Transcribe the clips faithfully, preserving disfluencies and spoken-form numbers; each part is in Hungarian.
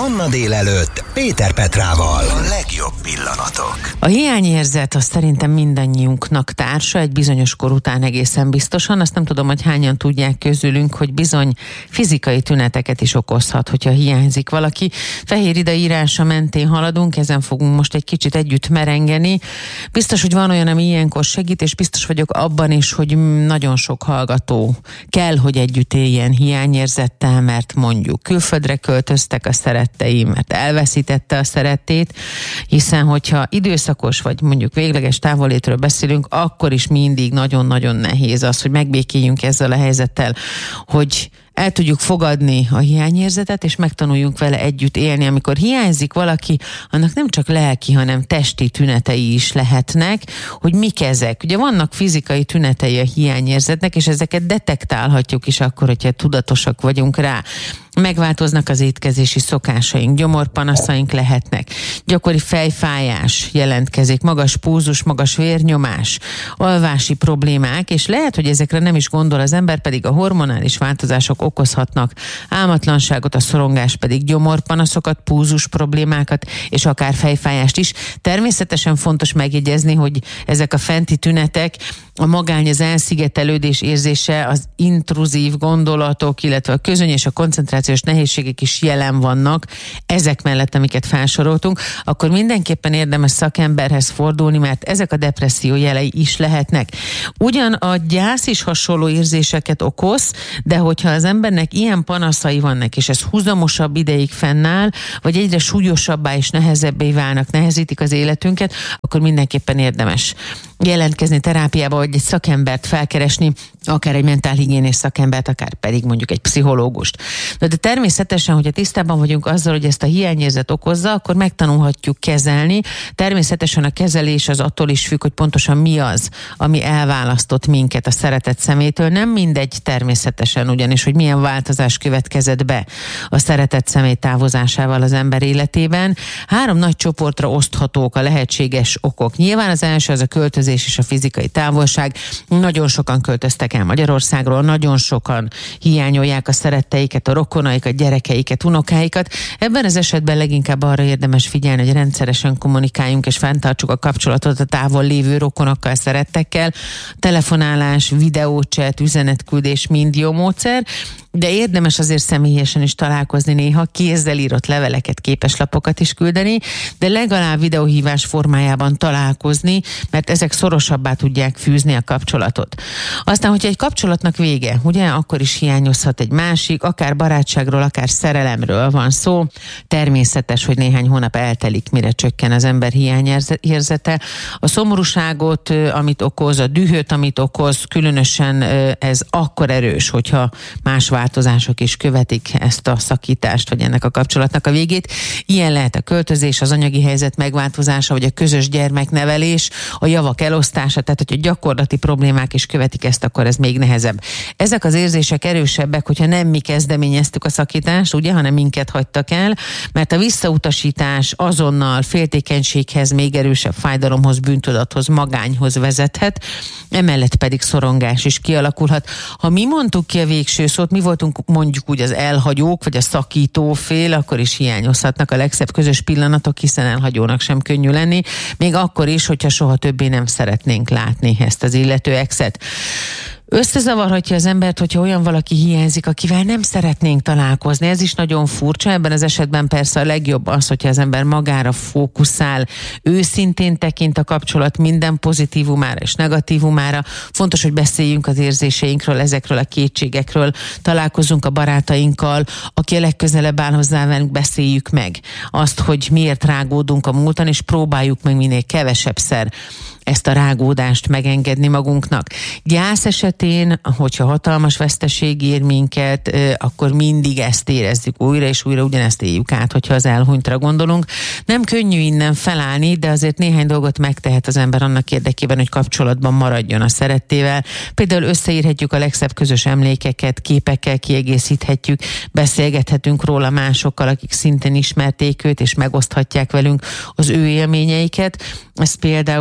Manna délelőtt Péter Petrával. A legjobb pillanatok. A hiányérzet az szerintem mindannyiunknak társa, egy bizonyos kor után egészen biztosan. Azt nem tudom, hogy hányan tudják közülünk, hogy bizony fizikai tüneteket is okozhat, hogyha hiányzik valaki. Fehér ida írása mentén haladunk, ezen fogunk most egy kicsit együtt merengeni. Biztos, hogy van olyan, ami ilyenkor segít, és biztos vagyok abban is, hogy nagyon sok hallgató kell, hogy együtt éljen hiányérzettel, mert mondjuk külföldre költöztek a szeretteim, mert elveszítette a szerettét, hiszen hogyha időszakos vagy mondjuk végleges távollétről beszélünk, akkor is mindig nagyon-nagyon nehéz az, hogy megbékéljünk ezzel a helyzettel, hogy el tudjuk fogadni a hiányérzetet, és megtanuljunk vele együtt élni. Amikor hiányzik valaki, annak nem csak lelki, hanem testi tünetei is lehetnek, hogy mik ezek. Ugye vannak fizikai tünetei a hiányérzetnek, és ezeket detektálhatjuk is akkor, hogyha tudatosak vagyunk rá. Megváltoznak az étkezési szokásaink, gyomorpanaszaink lehetnek, gyakori fejfájás jelentkezik, magas pulzus, magas vérnyomás, alvási problémák, és lehet, hogy ezekre nem is gondol az ember, pedig a hormonális változások okozhatnak álmatlanságot, a szorongás pedig gyomorpanaszokat, pulzus problémákat, és akár fejfájást is. Természetesen fontos megjegyezni, hogy ezek a fenti tünetek, a magány, az elszigetelődés érzése, az intruzív gondolatok, illetve a közöny és a koncentrációs nehézségek is jelen vannak, ezek mellett, amiket felsoroltunk, akkor mindenképpen érdemes szakemberhez fordulni, mert ezek a depresszió jelei is lehetnek. Ugyan a gyász is hasonló érzéseket okoz, de hogyha az embernek ilyen panaszai vannak, és ez húzamosabb ideig fennáll, vagy egyre súlyosabbá és nehezebbé válnak, nehezítik az életünket, akkor mindenképpen érdemes jelentkezni terápiába, vagy egy szakembert felkeresni, akár egy mentálhigiénés szakembert, akár pedig mondjuk egy pszichológust. De, de természetesen, hogyha tisztában vagyunk azzal, hogy ezt a hiányérzet okozza, akkor megtanulhatjuk kezelni. Természetesen a kezelés az attól is függ, hogy pontosan mi az, ami elválasztott minket a szeretett szemétől. Nem mindegy természetesen ugyanis, hogy milyen változás következett be a szeretett személy távozásával az ember életében. Három nagy csoportra oszthatók a lehetséges okok. Nyilván az első az a költözés és a fizikai távolság. Nagyon sokan költöztek el Magyarországról, nagyon sokan hiányolják a szeretteiket, a rokonaikat, gyerekeiket, unokáikat. Ebben az esetben leginkább arra érdemes figyelni, hogy rendszeresen kommunikáljunk és fenntartsuk a kapcsolatot a távol lévő rokonokkal, szerettekkel. Telefonálás, videóchat, üzenetküldés mind jó módszer, de érdemes azért személyesen is találkozni néha, kézzel írott leveleket, képeslapokat is küldeni, de legalább videóhívás formájában találkozni, mert ezek szorosabbá tudják fűzni a kapcsolatot. Aztán, hogyha egy kapcsolatnak vége, ugye, akkor is hiányozhat egy másik, akár barátságról, akár szerelemről van szó. Természetes, hogy néhány hónap eltelik, mire csökken az ember hiányérzete. A szomorúságot, amit okoz, a dühöt, amit okoz, különösen ez akkor erős, hogyha más változások is követik ezt a szakítást, vagy ennek a kapcsolatnak a végét. Ilyen lehet a költözés, az anyagi helyzet megváltozása, vagy a közös gyermeknevelés, a javak elosztása, tehát hogyha gyakorlati problémák is követik ezt, akkor ez még nehezebb. Ezek az érzések erősebbek, hogyha nem mi kezdeményeztük a szakítást, ugye, hanem minket hagytak el, mert a visszautasítás azonnal féltékenységhez, még erősebb fájdalomhoz, bűntudathoz, magányhoz vezethet, emellett pedig szorongás is kialakulhat. Ha mi mondtuk ki a végső szót, mi voltunk mondjuk úgy az elhagyók, vagy a szakító fél, akkor is hiányozhatnak a legszebb közös pillanatok, hiszen elhagyónak sem könnyű lenni, még akkor is, hogyha soha többé nem szeretnénk látni ezt az illető exet. Összezavarhatja az embert, hogyha olyan valaki hiányzik, akivel nem szeretnénk találkozni. Ez is nagyon furcsa. Ebben az esetben persze a legjobb az, hogyha az ember magára fókuszál, őszintén tekint a kapcsolat minden pozitívumára és negatívumára. Fontos, hogy beszéljünk az érzéseinkről, ezekről a kétségekről, találkozunk a barátainkkal, aki a legközelebb áll hozzá velünk, beszéljük meg azt, hogy miért rágódunk a múltan, és próbáljuk meg minél kevesebbszer ezt a rágódást megengedni magunknak. Gyász esetén, hogyha hatalmas veszteség ér minket, akkor mindig ezt érezzük újra, és újra ugyanezt éljük át, hogyha az elhunytra gondolunk. Nem könnyű innen felállni, de azért néhány dolgot megtehet az ember annak érdekében, hogy kapcsolatban maradjon a szerettével. Például összeírhatjuk a legszebb közös emlékeket, képekkel kiegészíthetjük, beszélgethetünk róla másokkal, akik szintén ismerték őt, és megoszthatják velünk az ő élményeiket. Ez például egyébként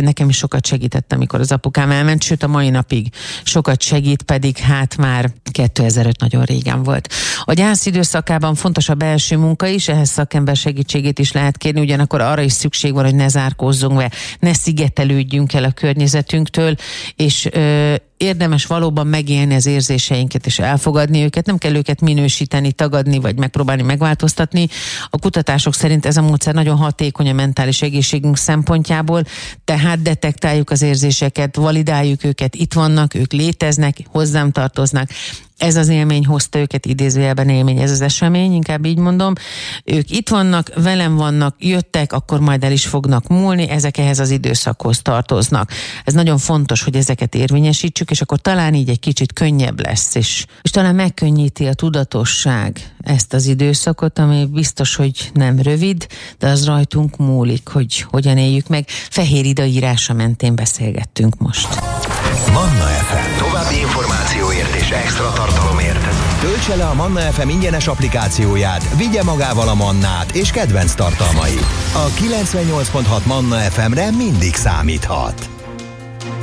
nekem is sokat segített, amikor az apukám elment, sőt a mai napig sokat segít, pedig hát már kétezer-öt nagyon régen volt. A gyász időszakában fontos a belső munka is, ehhez szakember segítségét is lehet kérni, ugyanakkor arra is szükség van, hogy ne zárkózzunk be, ne szigetelődjünk el a környezetünktől, és ö, érdemes valóban megélni az érzéseinket és elfogadni őket, nem kell őket minősíteni, tagadni, vagy megpróbálni megváltoztatni. A kutatások szerint ez a módszer nagyon hatékony a mentális egészségünk szempontjából, tehát detektáljuk az érzéseket, validáljuk őket, itt vannak, ők léteznek, hozzám tartoznak. Ez az élmény hozta őket, idézőjelben élmény, ez az esemény, inkább így mondom. Ők itt vannak, velem vannak, jöttek, akkor majd el is fognak múlni, ezek ehhez az időszakhoz tartoznak. Ez nagyon fontos, hogy ezeket érvényesítsük, és akkor talán így egy kicsit könnyebb lesz, és, és talán megkönnyíti a tudatosság ezt az időszakot, ami biztos, hogy nem rövid, de az rajtunk múlik, hogy hogyan éljük meg. Fehér Ida írása mentén beszélgettünk most. Manna ef em. További információért és extra tartalomért töltse le a Manna ef em ingyenes applikációját, vigye magával a Mannát és kedvenc tartalmait. A kilencvennyolc pont hat Manna ef emre mindig számíthat.